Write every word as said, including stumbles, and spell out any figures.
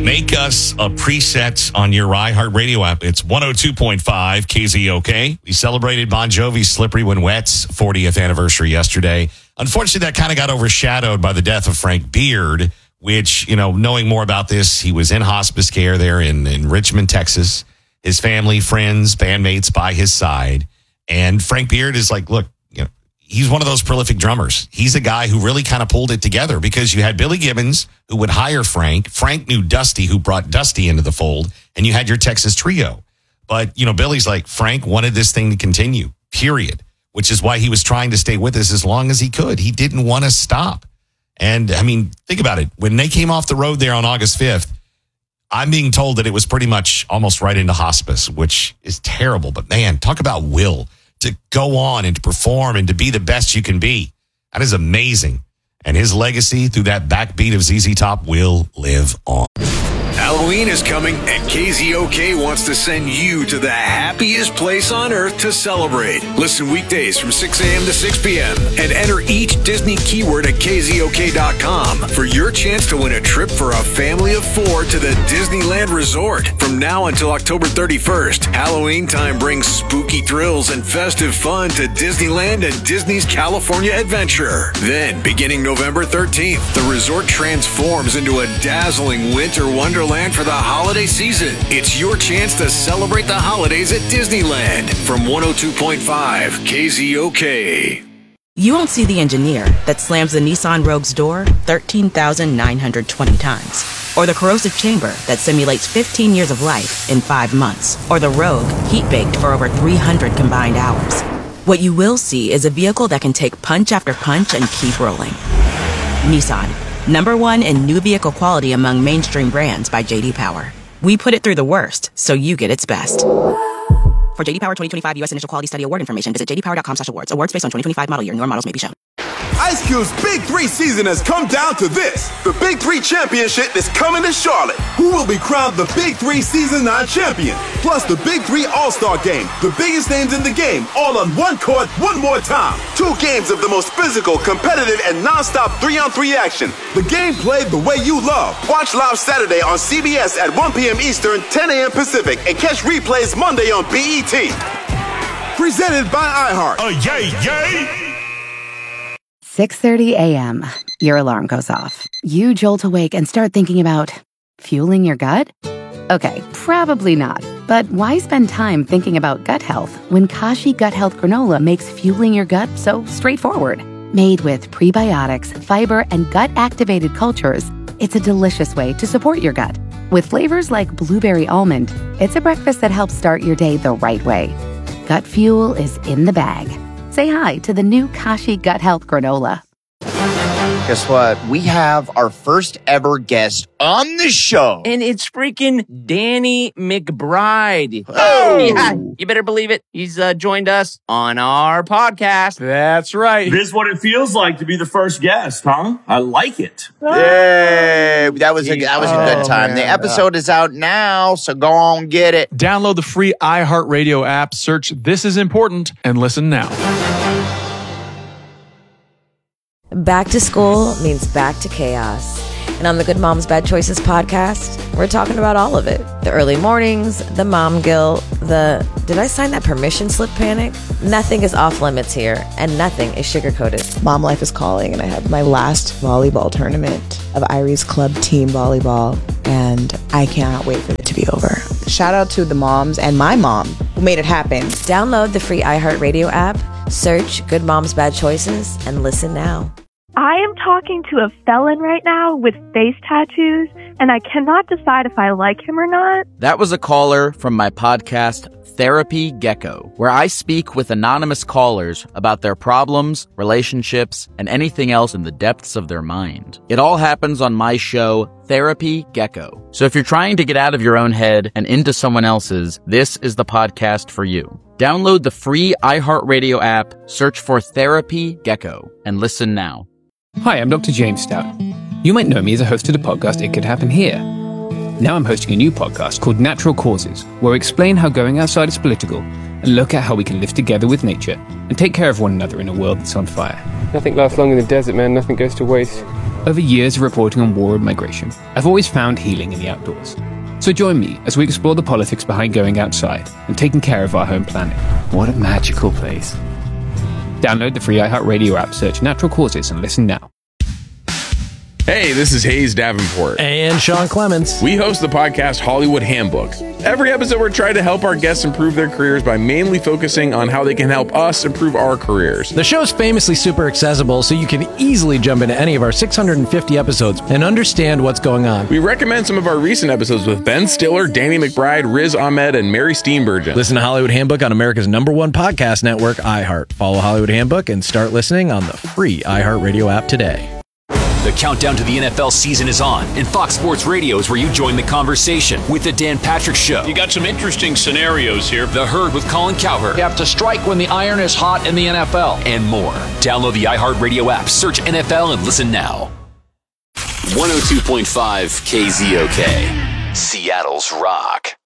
Make us a preset on your iHeartRadio app. It's one oh two point five K Z O K. We celebrated Bon Jovi's Slippery When Wet's fortieth anniversary yesterday. Unfortunately, that kind of got overshadowed by the death of Frank Beard, which, you know, knowing more about this, he was in hospice care there in, in Richmond, Texas. His family, friends, bandmates by his side. And Frank Beard is like, look, you know, he's one of those prolific drummers. He's a guy who really kind of pulled it together because you had Billy Gibbons, who would hire Frank. Frank knew Dusty, who brought Dusty into the fold. And you had your Texas trio. But, you know, Billy's like, Frank wanted this thing to continue, period. Which is why he was trying to stay with us as long as he could. He didn't want to stop. And, I mean, think about it. When they came off the road there on August fifth, I'm being told that it was pretty much almost right into hospice, which is terrible. But, man, talk about will to go on and to perform and to be the best you can be. That is amazing. And his legacy through that backbeat of Z Z Top will live on. Halloween is coming, and K Z O K wants to send you to the happiest place on earth to celebrate. Listen weekdays from six a.m. to six p.m. and enter each Disney keyword at K Z O K dot com for your chance to win a trip for a family of four to the Disneyland Resort. From now until October thirty-first, Halloween time brings spooky thrills and festive fun to Disneyland and Disney's California Adventure. Then, beginning November thirteenth, the resort transforms into a dazzling winter wonderland for the holiday season. It's your chance to celebrate the holidays at Disneyland. From one oh two point five K Z O K. You won't see the engineer that slams the Nissan Rogue's door thirteen thousand nine hundred twenty times. Or the corrosive chamber that simulates fifteen years of life in five months. Or the Rogue heat-baked for over three hundred combined hours. What you will see is a vehicle that can take punch after punch and keep rolling. Nissan. Number one in new vehicle quality among mainstream brands by J D Power. We put it through the worst, so you get its best. For J D Power twenty twenty-five U S Initial Quality Study Award information, visit j d power dot com slash awards. Awards based on twenty twenty-five model year. Newer models may be shown. Ice Cube's Big Three season has come down to this. The Big Three Championship is coming to Charlotte. Who will be crowned the Big Three Season nine champion? Plus the Big Three All-Star Game. The biggest names in the game, all on one court, one more time. Two games of the most physical, competitive, and non-stop three-on-three action. The game played the way you love. Watch live Saturday on C B S at one p.m. Eastern, ten a.m. Pacific, and catch replays Monday on B E T. Presented by iHeart. Oh, yay, yay! six thirty a.m. Your alarm goes off. You jolt awake and start thinking about fueling your gut? Okay, probably not. But why spend time thinking about gut health when Kashi Gut Health Granola makes fueling your gut so straightforward? Made with prebiotics, fiber, and gut-activated cultures, it's a delicious way to support your gut. With flavors like blueberry almond, it's a breakfast that helps start your day the right way. Gut fuel is in the bag. Say hi to the new Kashi Gut Health Granola. Guess what? We have our first ever guest on the show. And it's freaking Danny McBride. Oh! Yeah, you better believe it. He's uh, joined us on our podcast. That's right. This is what it feels like to be the first guest, huh? I like it. Yay! That was a, that was a good time. Oh, the episode is out now, so go on get it. Download the free iHeartRadio app, search This Is Important, and listen now. Back to school means back to chaos. And on the Good Moms Bad Choices podcast, we're talking about all of it. The early mornings, the mom guilt, the did I sign that permission slip panic? Nothing is off limits here, and nothing is sugar-coated. Mom life is calling, and I have my last volleyball tournament of Irie's Club Team Volleyball, and I cannot wait for it to be over. Shout out to the moms and my mom who made it happen. Download the free iHeartRadio app, search Good Moms Bad Choices, and listen now. I am talking to a felon right now with face tattoos, and I cannot decide if I like him or not. That was a caller from my podcast, Therapy Gecko, where I speak with anonymous callers about their problems, relationships, and anything else in the depths of their mind. It all happens on my show, Therapy Gecko. So if you're trying to get out of your own head and into someone else's, this is the podcast for you. Download the free iHeartRadio app, search for Therapy Gecko, and listen now. Hi, I'm Doctor James Stout. You might know me as a host of the podcast It Could Happen Here. Now I'm hosting a new podcast called Natural Causes, where we explain how going outside is political and look at how we can live together with nature and take care of one another in a world that's on fire. Nothing lasts long in the desert, man. Nothing goes to waste. Over years of reporting on war and migration, I've always found healing in the outdoors. So join me as we explore the politics behind going outside and taking care of our home planet. What a magical place. Download the free iHeartRadio app, search Natural Causes, and listen now. Hey, this is Hayes Davenport. And Sean Clements. We host the podcast Hollywood Handbook. Every episode, we're trying to help our guests improve their careers by mainly focusing on how they can help us improve our careers. The show's famously super accessible, so you can easily jump into any of our six hundred fifty episodes and understand what's going on. We recommend some of our recent episodes with Ben Stiller, Danny McBride, Riz Ahmed, and Mary Steenburgen. Listen to Hollywood Handbook on America's number one podcast network, iHeart. Follow Hollywood Handbook and start listening on the free iHeartRadio app today. The countdown to the N F L season is on, and Fox Sports Radio is where you join the conversation with the Dan Patrick Show. You got some interesting scenarios here. The Herd with Colin Cowherd. You have to strike when the iron is hot in the N F L. And more. Download the iHeartRadio app, search N F L, and listen now. one oh two point five K Z O K, Seattle's Rock.